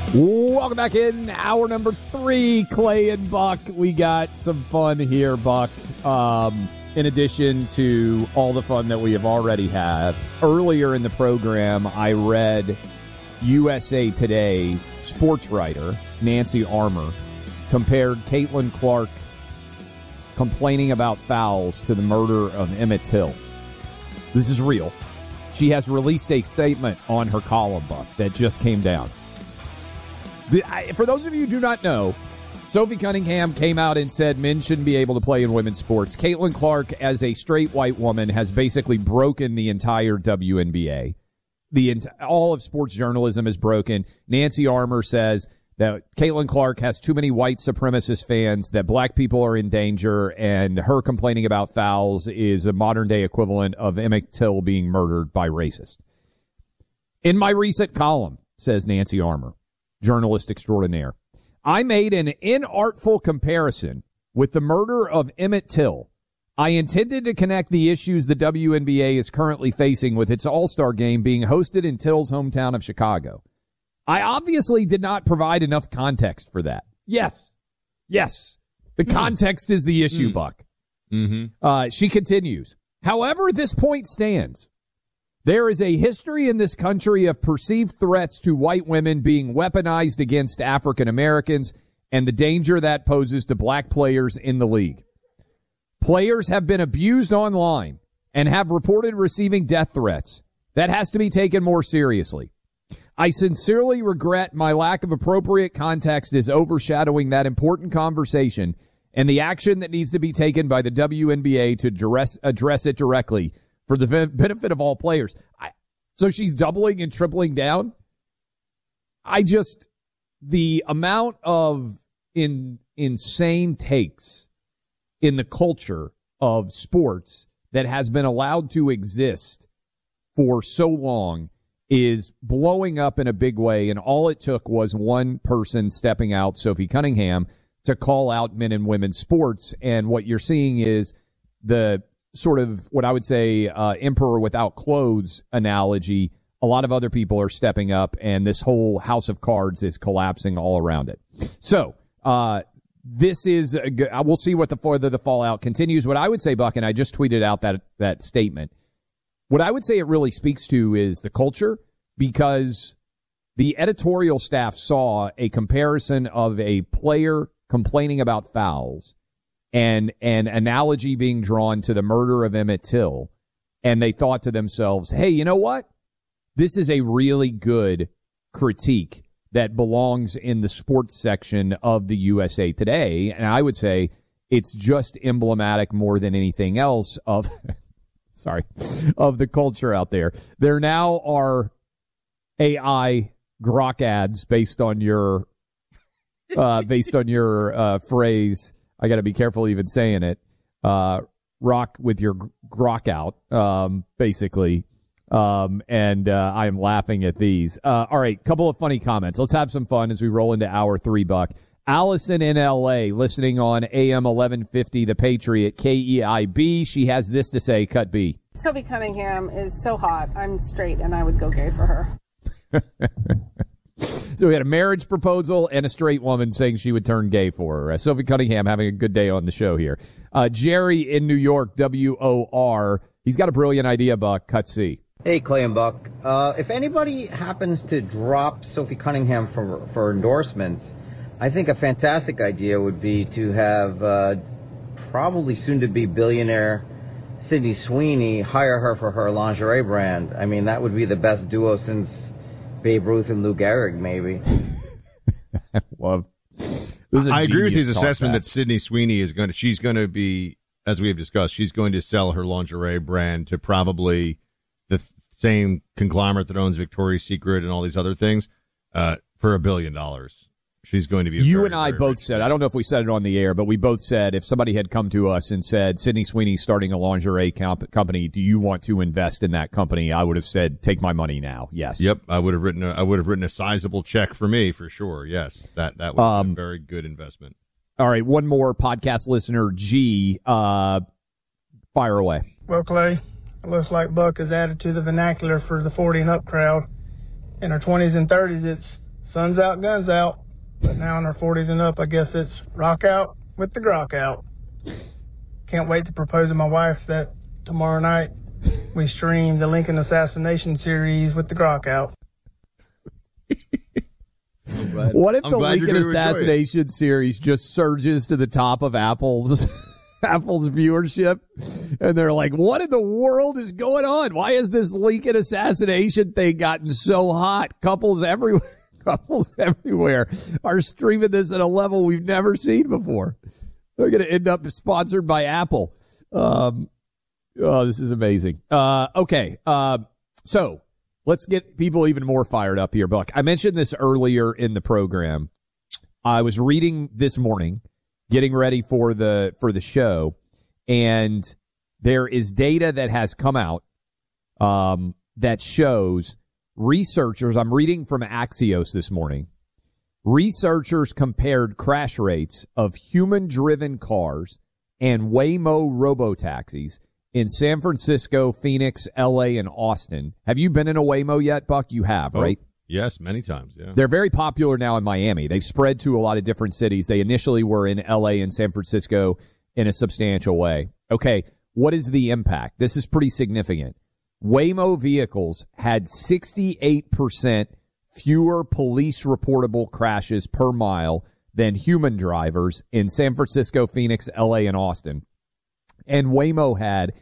Welcome back in hour number 3, Clay and Buck. We got some fun here, Buck. In addition to all the fun that we have already had. Earlier in the program, I read USA Today sports writer Nancy Armour compared Caitlin Clark complaining about fouls to the murder of Emmett Till. This is real. She has released a statement on her column, Buck, that just came down. For those of you who do not know, Sophie Cunningham came out and said men shouldn't be able to play in women's sports. Caitlin Clark, as a straight white woman, has basically broken the entire WNBA. All of sports journalism is broken. Nancy Armour says that Caitlin Clark has too many white supremacist fans, that black people are in danger, and her complaining about fouls is a modern-day equivalent of Emmett Till being murdered by racists. In my recent column, says Nancy Armour, journalist extraordinaire, I made an inartful comparison with the murder of Emmett Till. I intended to connect the issues the WNBA is currently facing with its All-Star game being hosted in Till's hometown of Chicago. I obviously did not provide enough context for that. Yes. The context is the issue, Buck. Mm-hmm. She continues. However, this point stands. There is a history in this country of perceived threats to white women being weaponized against African Americans and the danger that poses to black players in the league. Players have been abused online and have reported receiving death threats. That has to be taken more seriously. I sincerely regret my lack of appropriate context is overshadowing that important conversation and the action that needs to be taken by the WNBA to address it directly for the benefit of all players. So she's doubling and tripling down. The amount of insane takes in the culture of sports that has been allowed to exist for so long is blowing up in a big way. And all it took was one person stepping out, Sophie Cunningham, to call out men and women's sports. And what you're seeing is the sort of what I would say emperor without clothes analogy. A lot of other people are stepping up, and this whole house of cards is collapsing all around it. So this is we'll see what the fallout continues. What I would say, Buck, and I just tweeted out that statement. What I would say it really speaks to is the culture, because the editorial staff saw a comparison of a player complaining about fouls and an analogy being drawn to the murder of Emmett Till, and they thought to themselves, hey, you know what? This is a really good critique that belongs in the sports section of the USA Today, and I would say it's just emblematic more than anything else of of the culture out there. There now are AI grok ads based on your phrase. I got to be careful even saying it. Rock with your grok out, basically. And I am laughing at these. All right, couple of funny comments. Let's have some fun as we roll into hour 3, Buck. Allison in L.A., listening on AM 1150, The Patriot, KEIB. She has this to say, cut B. Sophie Cunningham is so hot. I'm straight, and I would go gay for her. So we had a marriage proposal and a straight woman saying she would turn gay for her. Sophie Cunningham having a good day on the show here. Jerry in New York, WOR. He's got a brilliant idea, Buck. Cut C. Hey, Clay and Buck. If anybody happens to drop Sophie Cunningham for endorsements, I think a fantastic idea would be to have probably soon-to-be billionaire Sydney Sweeney hire her for her lingerie brand. I mean, that would be the best duo since Babe Ruth and Lou Gehrig, maybe. I agree with his assessment that Sydney Sweeney she's going to be, as we have discussed, she's going to sell her lingerie brand to probably the same conglomerate that owns Victoria's Secret and all these other things for $1 billion. She's going to be. You and I both said, I don't know if we said it on the air, but we both said if somebody had come to us and said, Sydney Sweeney's starting a lingerie company, do you want to invest in that company? I would have said, take my money now. Yes. Yep. I would have written a sizable check for me for sure. Yes. That would be a very good investment. All right. One more podcast listener, G. Fire away. Well, Clay, it looks like Buck has added to the vernacular for the 40 and up crowd. In our 20s and 30s, it's sun's out, guns out. But now in our 40s and up, I guess it's rock out with the grok out. Can't wait to propose to my wife that tomorrow night we stream the Lincoln Assassination series with the grok out. What if the Lincoln Assassination series just surges to the top of Apple's viewership, and they're like, what in the world is going on? Why has this Lincoln Assassination thing gotten so hot? Couples everywhere are streaming this at a level we've never seen before. They're going to end up sponsored by Apple. This is amazing. Okay. So let's get people even more fired up here, Buck. I mentioned this earlier in the program. I was reading this morning, getting ready for the show, and there is data that has come out that shows researchers, I'm reading from Axios this morning, researchers compared crash rates of human-driven cars and Waymo robotaxis in San Francisco, Phoenix, L.A., and Austin. Have you been in a Waymo yet, Buck? You have, right? Yes, many times, yeah. They're very popular now in Miami. They've spread to a lot of different cities. They initially were in L.A. and San Francisco in a substantial way. Okay, what is the impact? This is pretty significant. Waymo vehicles had 68% fewer police reportable crashes per mile than human drivers in San Francisco, Phoenix, L.A., and Austin. And Waymo had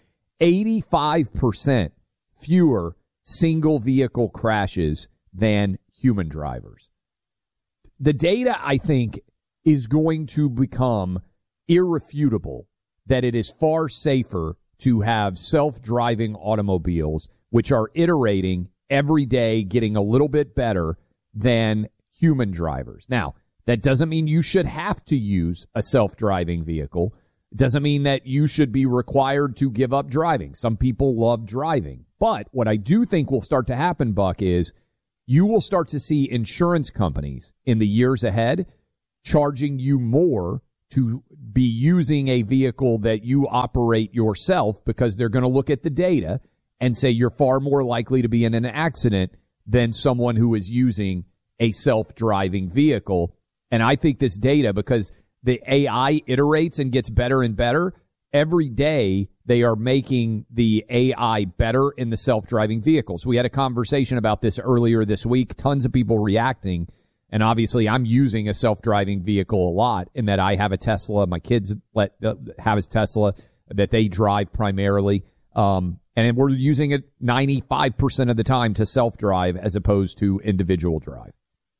85% fewer single vehicle crashes than human drivers. The data, I think, is going to become irrefutable that it is far safer to have self-driving automobiles, which are iterating every day, getting a little bit better than human drivers. Now, that doesn't mean you should have to use a self-driving vehicle. It doesn't mean that you should be required to give up driving. Some people love driving. But what I do think will start to happen, Buck, is you will start to see insurance companies in the years ahead charging you more to be using a vehicle that you operate yourself, because they're going to look at the data and say you're far more likely to be in an accident than someone who is using a self-driving vehicle. And I think this data, because the AI iterates and gets better and better, every day they are making the AI better in the self-driving vehicles. We had a conversation about this earlier this week, tons of people reacting. And obviously, I'm using a self-driving vehicle a lot in that I have a Tesla. My kids have a Tesla that they drive primarily. And we're using it 95% of the time to self-drive as opposed to individual drive.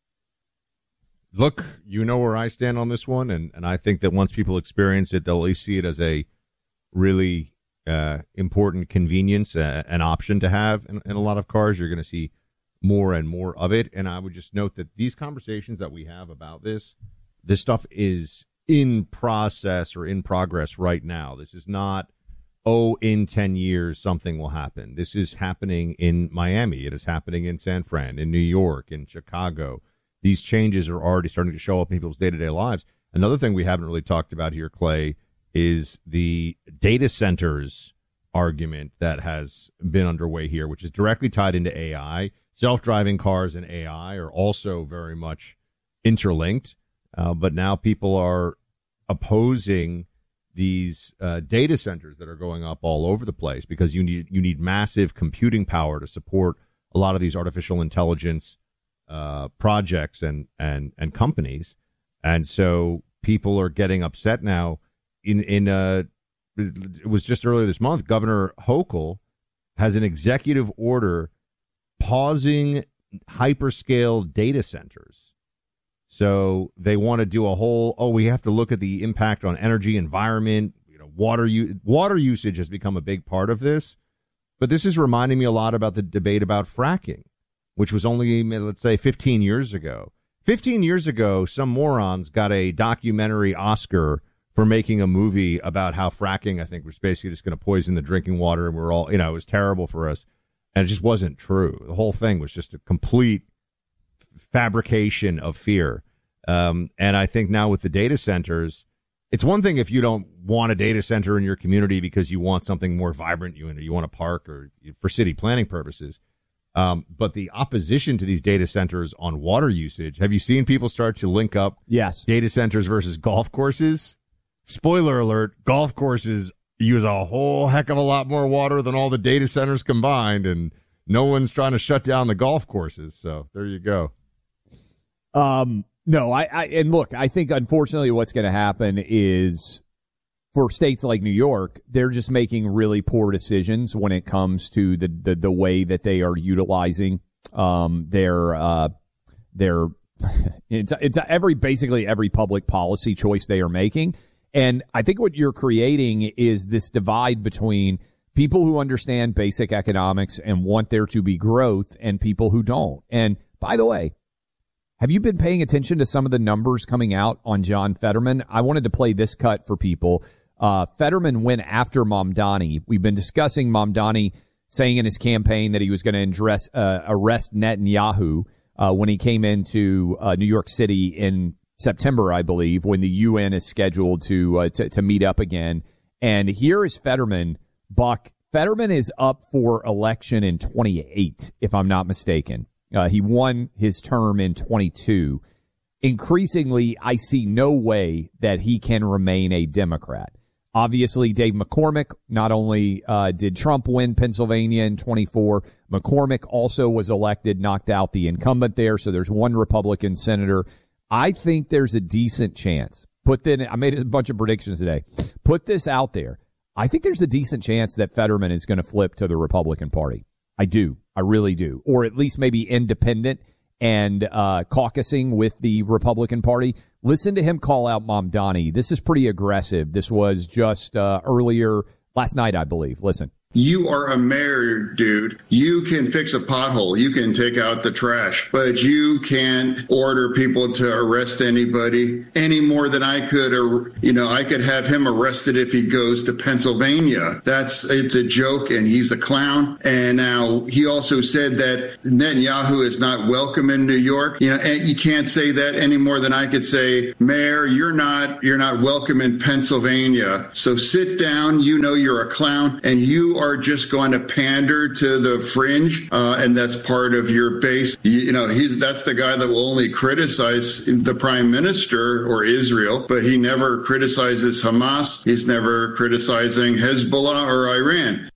Look, you know where I stand on this one. And I think that once people experience it, they'll at least see it as a really important convenience, an option to have in a lot of cars. You're going to see more and more of it. And I would just note that these conversations that we have about this stuff is in process or in progress right now. This is not, in 10 years something will happen. This is happening in Miami. It is happening in San Fran, in New York, in Chicago. These changes are already starting to show up in people's day-to-day lives. Another thing we haven't really talked about here, Clay, is the data centers argument that has been underway here, which is directly tied into AI. Self-driving cars and AI are also very much interlinked, but now people are opposing these data centers that are going up all over the place because you need massive computing power to support a lot of these artificial intelligence projects and companies, and so people are getting upset now. It was just earlier this month, Governor Hochul has an executive order pausing hyperscale data centers. So they want to do a whole, we have to look at the impact on energy, environment, water usage has become a big part of this. But this is reminding me a lot about the debate about fracking, which was only, let's say, 15 years ago. 15 years ago, some morons got a documentary Oscar for making a movie about how fracking, I think, was basically just going to poison the drinking water, and we're all, it was terrible for us. And it just wasn't true. The whole thing was just a complete fabrication of fear. And I think now with the data centers, it's one thing if you don't want a data center in your community because you want something more vibrant, you want a park or for city planning purposes. But the opposition to these data centers on water usage, have you seen people start to link up data centers versus golf courses? Spoiler alert, golf courses use a whole heck of a lot more water than all the data centers combined, and no one's trying to shut down the golf courses. So there you go. No, and look, I think unfortunately what's going to happen is for states like New York, they're just making really poor decisions when it comes to the way that they are utilizing their basically every public policy choice they are making. And I think what you're creating is this divide between people who understand basic economics and want there to be growth and people who don't. And by the way, have you been paying attention to some of the numbers coming out on John Fetterman? I wanted to play this cut for people. Fetterman went after Mamdani. We've been discussing Mamdani saying in his campaign that he was going to arrest Netanyahu when he came into New York City in September, I believe, when the UN is scheduled to meet up again. And here is Fetterman. Buck, Fetterman is up for election in 28, if I'm not mistaken. He won his term in 22. Increasingly, I see no way that he can remain a Democrat. Obviously, Dave McCormick, not only did Trump win Pennsylvania in 24, McCormick also was elected, knocked out the incumbent there, so there's one Republican senator. I think there's a decent chance. I made a bunch of predictions today. Put this out there. I think there's a decent chance that Fetterman is going to flip to the Republican Party. I do. I really do. Or at least maybe independent and caucusing with the Republican Party. Listen to him call out Mamdani. This is pretty aggressive. This was just earlier last night, I believe. Listen. You are a mayor, dude. You can fix a pothole. You can take out the trash, but you can't order people to arrest anybody any more than I could, or, I could have him arrested if he goes to Pennsylvania. It's a joke, and he's a clown. And now he also said that Netanyahu is not welcome in New York. And you can't say that any more than I could say, Mayor, you're not welcome in Pennsylvania. So sit down. You're a clown, and you are just going to pander to the fringe, and that's part of your base. That's the guy that will only criticize the prime minister or Israel, but he never criticizes Hamas. He's never criticizing Hezbollah or Iran.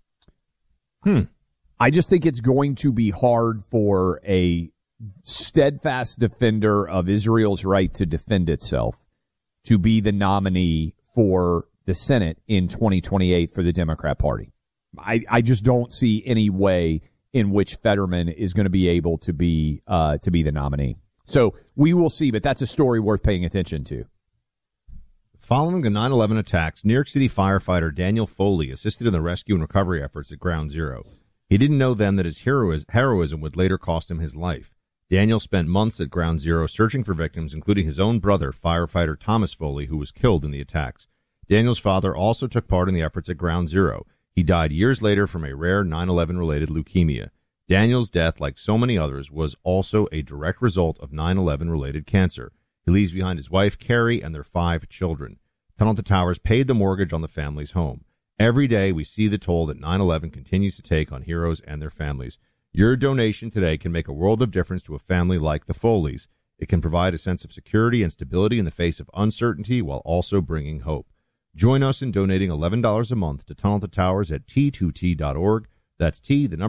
I just think it's going to be hard for a steadfast defender of Israel's right to defend itself to be the nominee for the Senate in 2028 for the Democrat Party. I just don't see any way in which Fetterman is going to be able to be the nominee. So we will see, but that's a story worth paying attention to. Following the 9/11 attacks, New York City firefighter Daniel Foley assisted in the rescue and recovery efforts at Ground Zero. He didn't know then that his heroism would later cost him his life. Daniel spent months at Ground Zero searching for victims, including his own brother, firefighter Thomas Foley, who was killed in the attacks. Daniel's father also took part in the efforts at Ground Zero. He died years later from a rare 9/11-related leukemia. Daniel's death, like so many others, was also a direct result of 9/11-related cancer. He leaves behind his wife, Carrie, and their 5 children. Tunnel to Towers paid the mortgage on the family's home. Every day, we see the toll that 9/11 continues to take on heroes and their families. Your donation today can make a world of difference to a family like the Foleys. It can provide a sense of security and stability in the face of uncertainty while also bringing hope. Join us in donating $11 a month to Tunnel to Towers at T2T.org. That's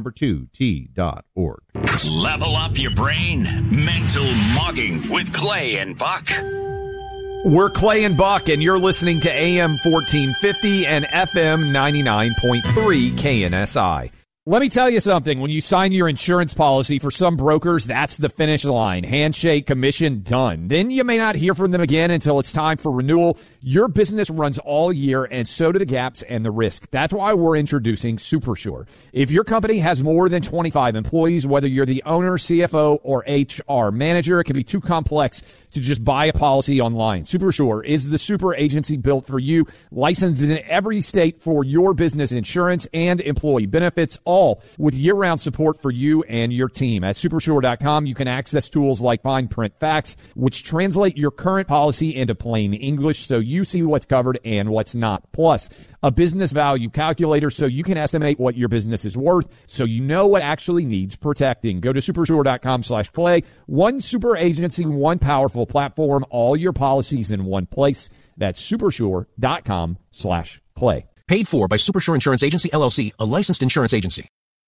T2T.org. Level up your brain. Mental Mogging with Clay and Buck. We're Clay and Buck, and you're listening to AM 1450 and FM 99.3 KNSI. Let me tell you something. When you sign your insurance policy, for some brokers, that's the finish line. Handshake, commission, done. Then you may not hear from them again until it's time for renewal. Your business runs all year, and so do the gaps and the risk. That's why we're introducing SuperSure. If your company has more than 25 employees, whether you're the owner, CFO, or HR manager, it can be too complex to just buy a policy online. SuperSure is the super agency built for you, licensed in every state for your business insurance and employee benefits, all with year-round support for you and your team. At Supersure.com, you can access tools like fine print facts, which translate your current policy into plain English so you see what's covered and what's not. Plus, a business value calculator so you can estimate what your business is worth so you know what actually needs protecting. Go to Supersure.com/Clay. One super agency, one powerful platform, all your policies in one place. That's Supersure.com/Clay. Paid for by Supersure Insurance Agency, LLC, a licensed insurance agency.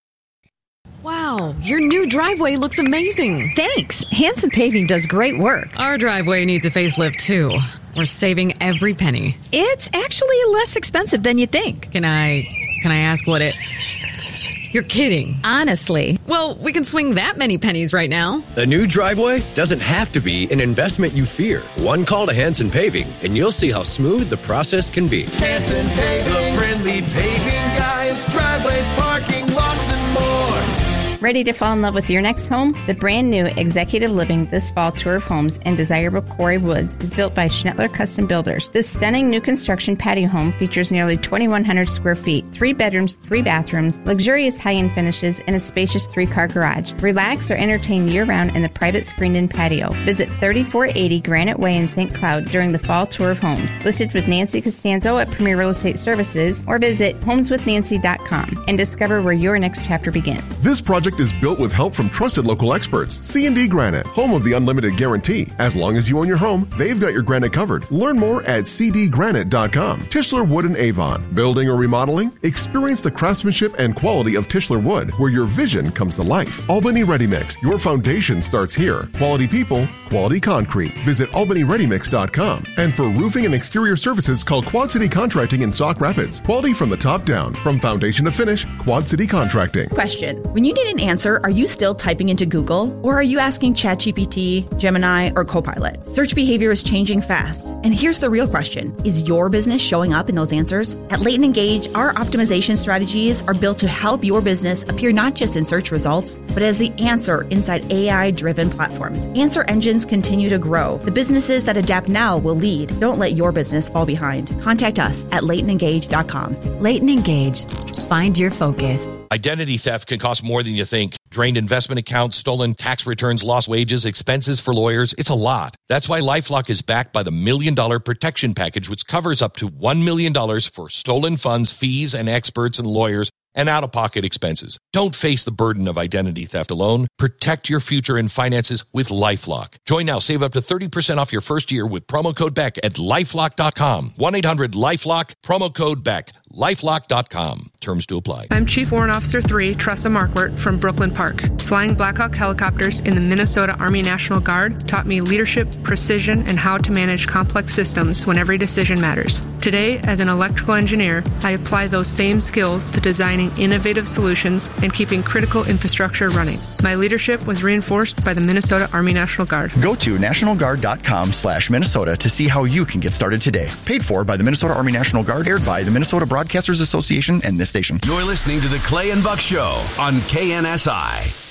Wow, your new driveway looks amazing. Thanks. Hanson Paving does great work. Our driveway needs a facelift, too. We're saving every penny. It's actually less expensive than you think. Can I ask what it... You're kidding. Honestly. Well, we can swing that many pennies right now. A new driveway doesn't have to be an investment you fear. One call to Hanson Paving, and you'll see how smooth the process can be. Hanson Paving, the friendly paving guys, driveways, parking, lots and more. Ready to fall in love with your next home? The brand new Executive Living This Fall Tour of Homes in desirable Quarry Woods is built by Schnettler Custom Builders. This stunning new construction patio home features nearly 2,100 square feet, 3 bedrooms, 3 bathrooms, luxurious high-end finishes, and a spacious 3-car garage. Relax or entertain year-round in the private screened-in patio. Visit 3480 Granite Way in St. Cloud during the Fall Tour of Homes. Listed with Nancy Costanzo at Premier Real Estate Services, or visit homeswithnancy.com and discover where your next chapter begins. This project is built with help from trusted local experts. C&D Granite, home of the unlimited guarantee. As long as you own your home, they've got your granite covered. Learn more at cdgranite.com. Tischler Wood and Avon. Building or remodeling? Experience the craftsmanship and quality of Tischler Wood, where your vision comes to life. Albany Ready Mix. Your foundation starts here. Quality people, quality concrete. Visit albanyredymix.com. And for roofing and exterior services, call Quad City Contracting in Sauk Rapids. Quality from the top down. From foundation to finish, Quad City Contracting. Question. When you need an answer, are you still typing into Google? Or are you asking ChatGPT, Gemini, or Copilot? Search behavior is changing fast. And here's the real question. Is your business showing up in those answers? At Leighton Engage, our optimization strategies are built to help your business appear not just in search results, but as the answer inside AI-driven platforms. Answer engines continue to grow. The businesses that adapt now will lead. Don't let your business fall behind. Contact us at LeightonEngage.com. Leighton Engage. Find your focus. Identity theft can cost more than you think. Drained investment accounts, stolen tax returns, lost wages, expenses for lawyers. It's a lot. That's why LifeLock is backed by the $1 Million Protection Package, which covers up to $1 million for stolen funds, fees, and experts and lawyers, and out-of-pocket expenses. Don't face the burden of identity theft alone. Protect your future and finances with LifeLock. Join now. Save up to 30% off your first year with promo code BECK at LifeLock.com. 1-800-LifeLock, promo code BECK. LifeLock.com. Terms to apply. I'm Chief Warrant Officer 3, Tressa Markwart from Brooklyn Park. Flying Black Hawk helicopters in the Minnesota Army National Guard taught me leadership, precision, and how to manage complex systems when every decision matters. Today, as an electrical engineer, I apply those same skills to designing innovative solutions and keeping critical infrastructure running. My leadership was reinforced by the Minnesota Army National Guard. Go to nationalguard.com/Minnesota to see how you can get started today. Paid for by the Minnesota Army National Guard, aired by the Minnesota Broadcasters Association and this station. You're listening to the Clay and Buck Show on KNSI.